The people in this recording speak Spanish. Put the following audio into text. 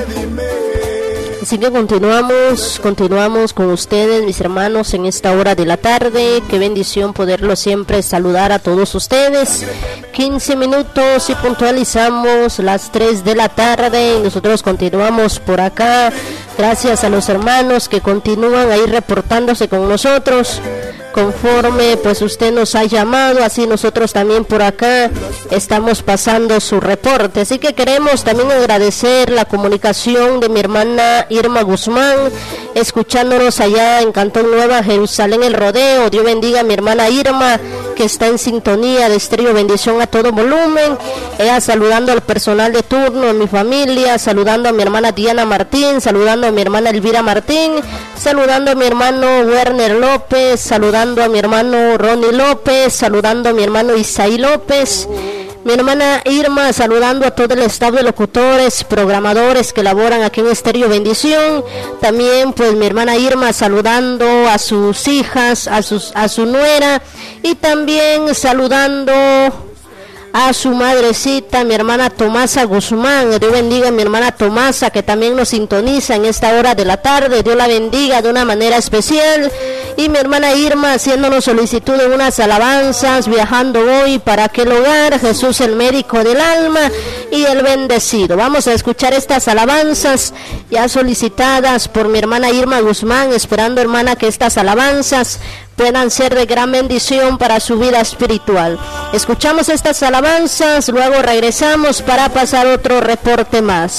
Así que continuamos con ustedes, mis hermanos, en esta hora de la tarde. Qué bendición poderlo siempre saludar a todos ustedes. 15 minutos y puntualizamos las 3 de la tarde. Y nosotros continuamos por acá. Gracias a los hermanos que continúan ahí reportándose con nosotros. Conforme pues usted nos ha llamado, así nosotros también por acá estamos pasando su reporte. Así que queremos también agradecer la comunicación de mi hermana Irma Guzmán, escuchándonos allá en Cantón Nueva Jerusalén, El Rodeo. Dios bendiga a mi hermana Irma, que está en sintonía de Estéreo Bendición a todo volumen. Ella saludando al personal de turno, a mi familia, saludando a mi hermana Diana Martín, saludando a mi hermana Elvira Martín, saludando a mi hermano Werner López, saludando a mi hermano Ronnie López, saludando a mi hermano Isaí López, mi hermana Irma saludando a todo el staff de locutores, programadores que laboran aquí en Estéreo Bendición. También pues mi hermana Irma saludando a sus hijas, a su nuera, y también saludando a su madrecita, mi hermana Tomasa Guzmán. Dios bendiga a mi hermana Tomasa, que también nos sintoniza en esta hora de la tarde. Dios la bendiga de una manera especial. Y mi hermana Irma haciéndonos solicitud de unas alabanzas, viajando hoy para aquel hogar, Jesús el médico del alma y el bendecido. Vamos a escuchar estas alabanzas ya solicitadas por mi hermana Irma Guzmán, esperando, hermana, que estas alabanzas puedan ser de gran bendición para su vida espiritual. Escuchamos estas alabanzas, luego regresamos para pasar otro reporte más.